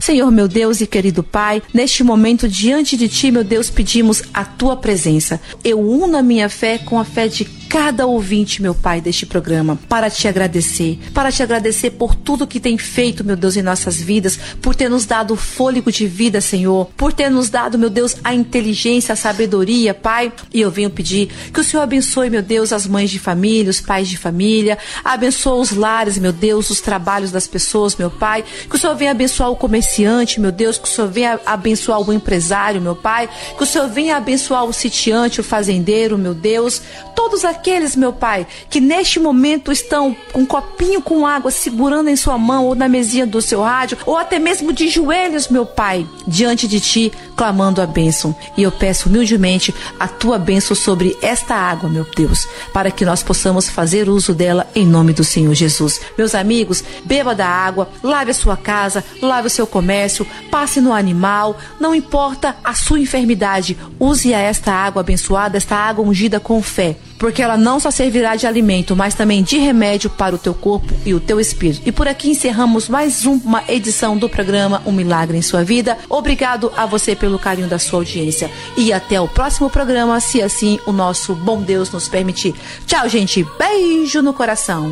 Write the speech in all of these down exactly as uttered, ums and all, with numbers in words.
Senhor, meu Deus e querido Pai, neste momento diante de Ti, meu Deus, pedimos a Tua presença. Eu uno a minha fé com a fé de cada ouvinte, meu Pai, deste programa, para Te agradecer, para Te agradecer por tudo que tem feito, meu Deus, em nossas vidas, por ter nos dado o fôlego de vida, Senhor, por ter nos dado, meu Deus, a inteligência, a sabedoria, Pai. E eu venho pedir que o Senhor abençoe, meu Deus, as mães de família, os pais de família, abençoe os lares, meu Deus, os trabalhos das pessoas, meu Pai, que o Senhor venha abençoar o comerciante, meu Deus, que o Senhor venha abençoar o empresário, meu Pai, que o Senhor venha abençoar o sitiante, o fazendeiro, meu Deus, todos aqueles, meu Pai, que neste momento estão com um copinho com água segurando em sua mão ou na mesinha do seu rádio, ou até mesmo de joelhos, meu Pai, diante de Ti, clamando a bênção. E eu peço humildemente a Tua bênção sobre esta água, meu Deus, para que nós possamos fazer uso dela em nome do Senhor Jesus. Meus amigos, beba da água, lave a sua casa, lave o seu comércio, passe no animal, não importa a sua enfermidade, use esta água abençoada, esta água ungida com fé, porque ela não só servirá de alimento, mas também de remédio para o teu corpo e o teu espírito. E por aqui encerramos mais uma edição do programa Um Milagre em Sua Vida. Obrigado a você pelo carinho da sua audiência. E até o próximo programa, se assim o nosso bom Deus nos permitir. Tchau, gente. Beijo no coração.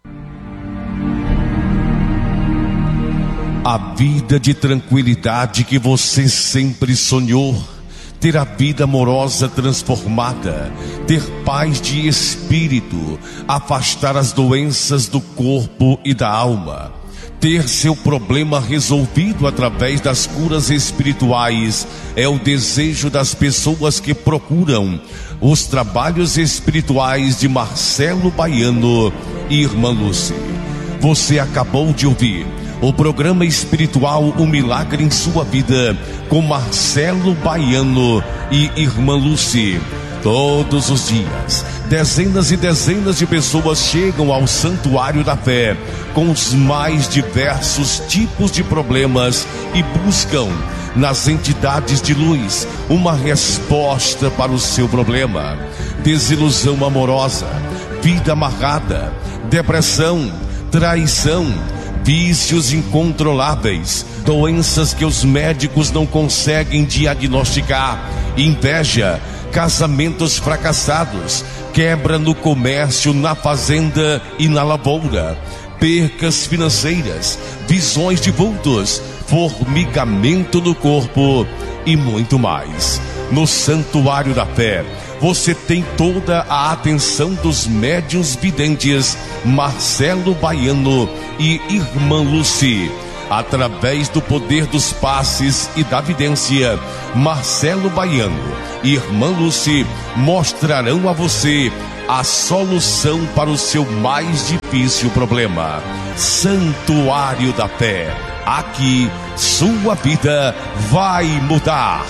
A vida de tranquilidade que você sempre sonhou, ter a vida amorosa transformada, ter paz de espírito, afastar as doenças do corpo e da alma, ter seu problema resolvido através das curas espirituais, é o desejo das pessoas que procuram os trabalhos espirituais de Marcelo Baiano e Irmã Lúcia. Você acabou de ouvir o programa espiritual Um Milagre em Sua Vida, com Marcelo Baiano e Irmã Lúcia. Todos os dias, dezenas e dezenas de pessoas chegam ao Santuário da Fé com os mais diversos tipos de problemas e buscam nas entidades de luz uma resposta para o seu problema. Desilusão amorosa, vida amarrada, depressão, traição, vícios incontroláveis, doenças que os médicos não conseguem diagnosticar, inveja, casamentos fracassados, quebra no comércio, na fazenda e na lavoura, percas financeiras, visões de vultos, formigamento no corpo e muito mais. No Santuário da Fé, você tem toda a atenção dos médiuns videntes Marcelo Baiano e Irmã Lúcia. Através do poder dos passes e da vidência, Marcelo Baiano e Irmã Lúcia mostrarão a você a solução para o seu mais difícil problema. Santuário da Fé. Aqui, sua vida vai mudar.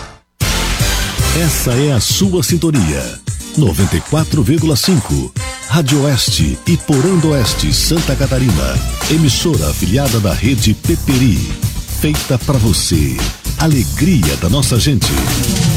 Essa é a sua sintonia. noventa e quatro vírgula cinco. Rádio Oeste e Porão do Oeste, Santa Catarina. Emissora afiliada da rede Peperi. Feita para você. Alegria da nossa gente.